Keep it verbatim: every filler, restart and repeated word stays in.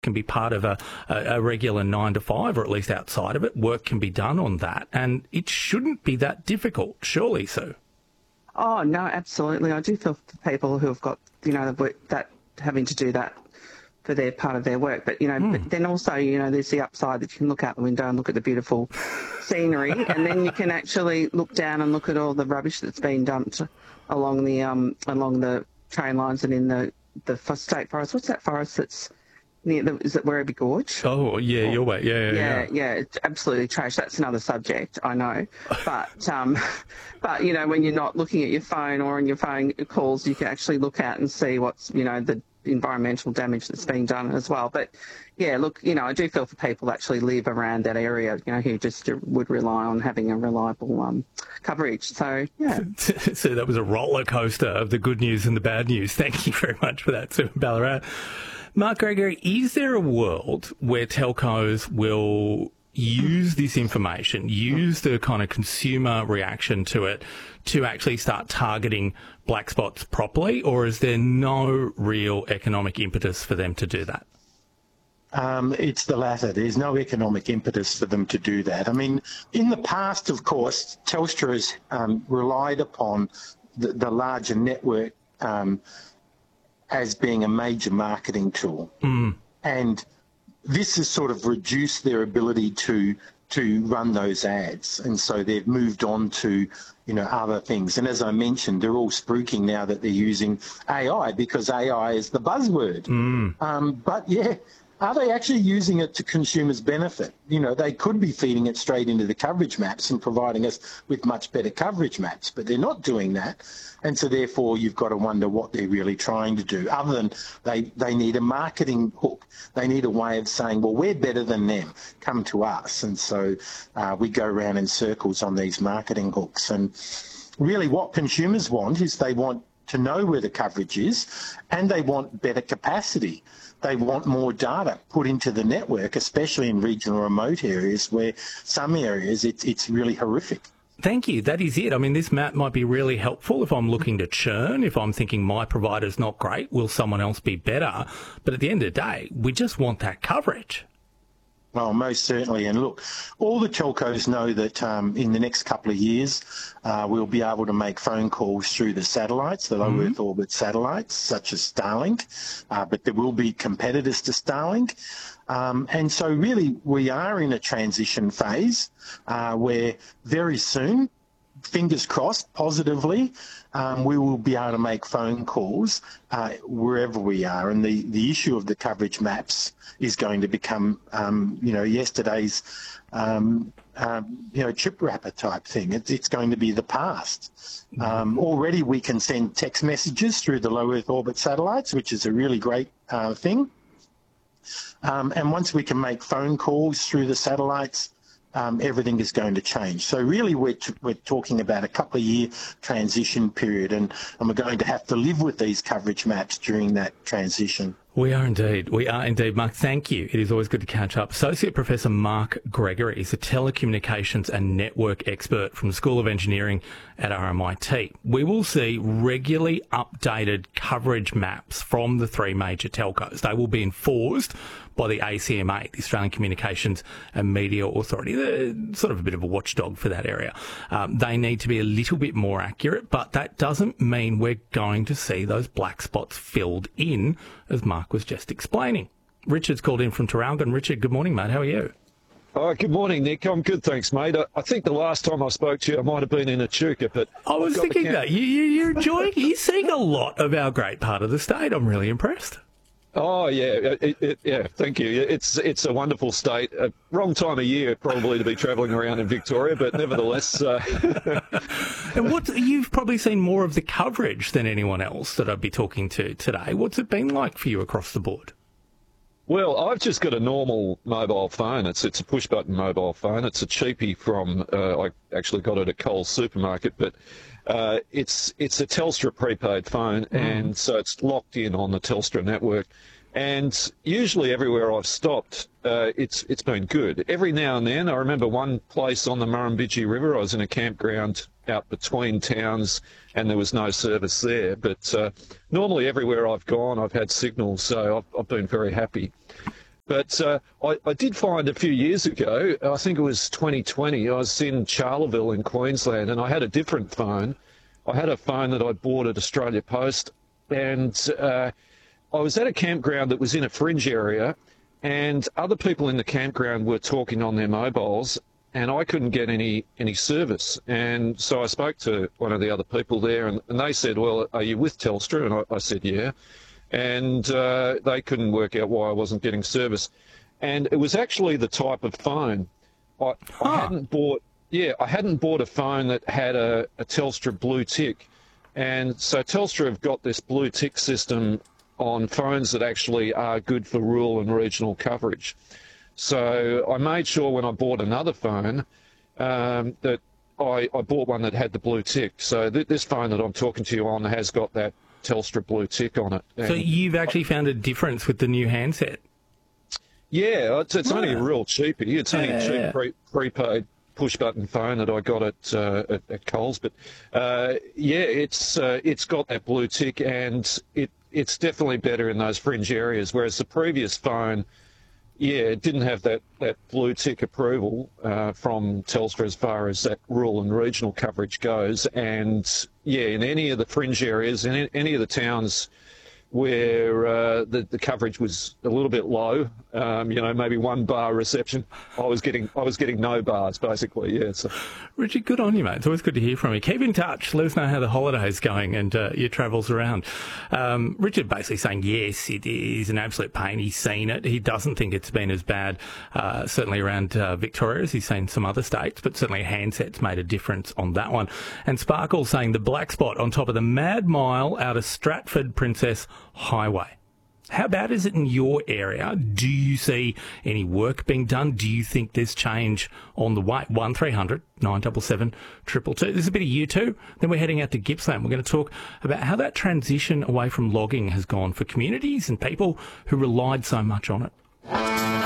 can be part of a, a, a regular nine to five, or at least outside of it. Work can be done on that, and it shouldn't be that difficult, surely, Sue. Oh, no, absolutely. I do feel for people who have got, you know, that having to do that for their part of their work. But, you know, mm. but then also, you know, there's the upside that you can look out the window and look at the beautiful scenery, and then you can actually look down and look at all the rubbish that's been dumped along the um along the train lines and in the, the state forest. What's that forest that's near the, is it Werribee Gorge? Oh, yeah, or, your way. Yeah, yeah, yeah. Yeah, yeah, it's absolutely trash. That's another subject, I know. But, um, but you know, when you're not looking at your phone or on your phone calls, you can actually look out and see what's, you know, the environmental damage that's being done as well. But, yeah, look, you know, I do feel for people that actually live around that area, you know, who just would rely on having a reliable um, coverage. So, yeah. So that was a roller coaster of the good news and the bad news. Thank you very much for that, Sue Ballarat. Mark Gregory, is there a world where telcos will use this information, use the kind of consumer reaction to it to actually start targeting black spots properly, or is there no real economic impetus for them to do that? Um, it's the latter. There's no economic impetus for them to do that. I mean, in the past, of course, Telstra has um, relied upon the, the larger network um, as being a major marketing tool. Mm. And this has sort of reduced their ability to to run those ads. And so they've moved on to, you know, other things. And as I mentioned, they're all spruiking now that they're using A I because A I is the buzzword. Mm. Um, but, yeah, are they actually using it to consumers' benefit? You know, they could be feeding it straight into the coverage maps and providing us with much better coverage maps, but they're not doing that. And so therefore you've got to wonder what they're really trying to do, other than they, they need a marketing hook. They need a way of saying, well, we're better than them, come to us. And so uh, we go around in circles on these marketing hooks. And really what consumers want is they want to know where the coverage is, and they want better capacity. They want more data put into the network, especially in regional remote areas where some areas it's, it's really horrific. Thank you. That is it. I mean, this map might be really helpful if I'm looking to churn, if I'm thinking my provider's not great, will someone else be better? But at the end of the day, we just want that coverage. Well, most certainly. And look, all the telcos know that um, in the next couple of years, uh, we'll be able to make phone calls through the satellites, the low mm-hmm. Earth orbit satellites, such as Starlink, uh, but there will be competitors to Starlink. Um, and so really we are in a transition phase uh, where very soon, fingers crossed, positively, um, we will be able to make phone calls uh, wherever we are. And the, the issue of the coverage maps is going to become, um, you know, yesterday's, um, um, you know, chip wrapper type thing. It's, it's going to be the past. Um, already we can send text messages through the low Earth orbit satellites, which is a really great uh, thing. Um, and once we can make phone calls through the satellites, Um, everything is going to change. So really we're, t we're talking about a couple of year transition period, and, and we're going to have to live with these coverage maps during that transition. We are indeed. We are indeed, Mark. Thank you. It is always good to catch up. Associate Professor Mark Gregory is a telecommunications and network expert from the School of Engineering at R M I T. We will see regularly updated coverage maps from the three major telcos. They will be enforced by the A C M A, the Australian Communications and Media Authority. They're sort of a bit of a watchdog for that area. Um, they need to be a little bit more accurate, but that doesn't mean we're going to see those black spots filled in, as Mark was just explaining. Richard's called in from Traralgon. Richard, good morning, mate. How are you? Oh, good morning, Nick. I'm good, thanks, mate. I, I think the last time I spoke to you, I might have been in Echuca, but... I was thinking that. You, you, you're enjoying... You're seeing a lot of our great part of the state. I'm really impressed. Oh, yeah, it, it, yeah, thank you. It's it's a wonderful state. Uh, wrong time of year, probably, to be travelling around in Victoria, but nevertheless... Uh... And what, you've probably seen more of the coverage than anyone else that I'd be talking to today. What's it been like for you across the board? Well, I've just got a normal mobile phone. It's it's a push-button mobile phone. It's a cheapie from, uh, I actually got it at Coles supermarket, but uh, it's it's a Telstra prepaid phone, mm. and so it's locked in on the Telstra network. And usually everywhere I've stopped, uh, it's it's been good. Every now and then, I remember one place on the Murrumbidgee River, I was in a campground out between towns, and there was no service there. But uh, normally everywhere I've gone, I've had signal, so I've, I've been very happy. But uh, I, I did find a few years ago, I think it was twenty twenty, I was in Charleville in Queensland, and I had a different phone. I had a phone that I bought at Australia Post, and uh, I was at a campground that was in a fringe area, and other people in the campground were talking on their mobiles, and I couldn't get any, any service. And so I spoke to one of the other people there, and, and they said, well, are you with Telstra? And I, I said, yeah. And uh, they couldn't work out why I wasn't getting service. And it was actually the type of phone. I, huh. I hadn't bought, yeah, I hadn't bought a phone that had a, a Telstra blue tick. And so Telstra have got this blue tick system on phones that actually are good for rural and regional coverage. So I made sure when I bought another phone um, that I, I bought one that had the blue tick. So th this phone that I'm talking to you on has got that Telstra blue tick on it. So and you've actually found a difference with the new handset? Yeah, it's, it's oh. only a real cheapie. It's only yeah, a cheap yeah. pre prepaid push-button phone that I got at, uh, at, at Coles. But uh, yeah, it's uh, it's got that blue tick, and it it's definitely better in those fringe areas, whereas the previous phone, yeah, it didn't have that, that blue tick approval uh, from Telstra as far as that rural and regional coverage goes. And, yeah, in any of the fringe areas, in any of the towns where uh, the, the coverage was a little bit low, um, you know, maybe one bar reception, I was getting I was getting no bars, basically, yeah. So. Richard, good on you, mate. It's always good to hear from you. Keep in touch. Let us know how the holiday's going and uh, your travels around. Um, Richard basically saying, yes, it is an absolute pain. He's seen it. He doesn't think it's been as bad, uh, certainly around uh, Victoria, as he's seen some other states, but certainly handsets made a difference on that one. And Sparkle saying the black spot on top of the Mad Mile out of Stratford Princess Highway. How bad is it in your area? Do you see any work being done? Do you think there's change on the way? one three hundred nine seven seven two two two. There's a bit of you too. Then we're heading out to Gippsland. We're going to talk about how that transition away from logging has gone for communities and people who relied so much on it.